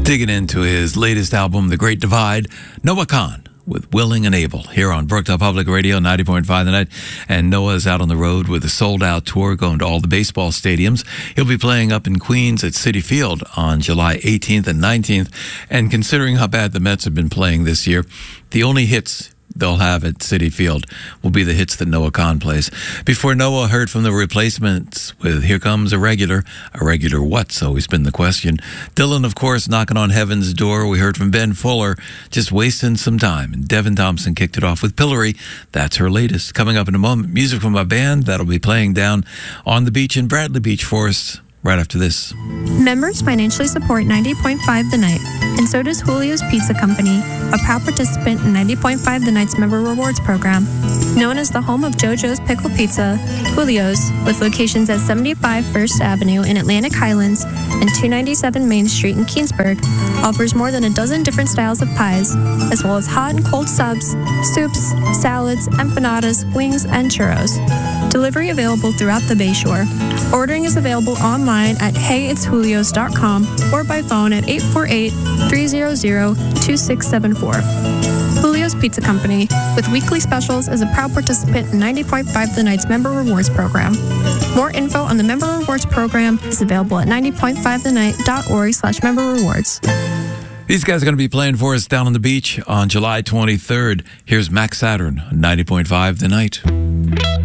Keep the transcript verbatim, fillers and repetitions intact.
Digging into his latest album, The Great Divide, Noah Kahan with Willing and Able here on Brooktop Public Radio, ninety point five The Night. And Noah's out on the road with a sold-out tour going to all the baseball stadiums. He'll be playing up in Queens at Citi Field on July eighteenth and nineteenth. And considering how bad the Mets have been playing this year, the only hits they'll have at Citi Field will be the hits that Noah Kahan plays. Before Noah heard from the Replacements with Here Comes a Regular. A regular what's always been the question. Dylan, of course, Knocking on Heaven's Door. We heard from Ben Fuller, Just Wasting Some Time. And Devin Thompson kicked it off with Pillory. That's her latest. Coming up in a moment, music from a band that'll be playing down on the beach in Bradley Beach Forest right after this. Members financially support ninety point five The Night, and so does Julio's Pizza Company, a proud participant in ninety point five The Night's Member Rewards Program. Known as the home of JoJo's Pickle Pizza, Julio's, with locations at seventy-five First Avenue in Atlantic Highlands and two ninety-seven Main Street in Keensburg, offers more than a dozen different styles of pies, as well as hot and cold subs, soups, salads, empanadas, wings, and churros. Delivery available throughout the Bayshore. Ordering is available online at hey it's julios dot com or by phone at eight four eight, three hundred, two six seven four. Julio's Pizza Company, with weekly specials, is a proud participant in ninety point five The Night's Member Rewards Program. More info on the Member Rewards Program is available at ninety point five the night dot org slash member rewards. These guys are going to be playing for us down on the beach on July twenty-third. Here's Max Saturn on ninety point five The Night.